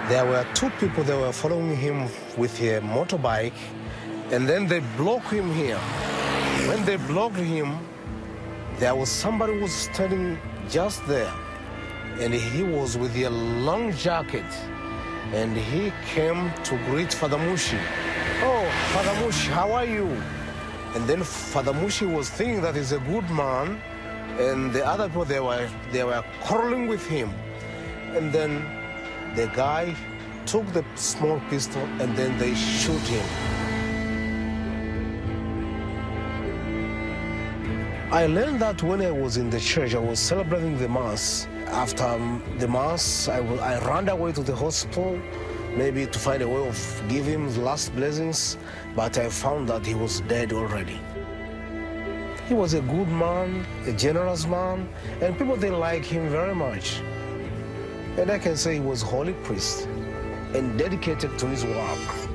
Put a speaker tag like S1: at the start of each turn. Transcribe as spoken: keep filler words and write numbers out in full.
S1: There were two people that were following him with a motorbike, and then they blocked him here. When they blocked him, there was somebody who was standing just there, and he was with a long jacket, and he came to greet Father Mushi. Oh, Father Mushi, how are you? And then Father Mushi was thinking that he's a good man, and the other people, they were, they were quarreling with him. And then the guy took the small pistol, and then they shoot him. I learned that when I was in the church, I was celebrating the Mass. After um, the Mass, I, I ran away to the hospital, maybe to find a way of giving him the last blessings, but I found that he was dead already. He was a good man, a generous man, and people, they like him very much. And I can say he was a holy priest and dedicated to his work.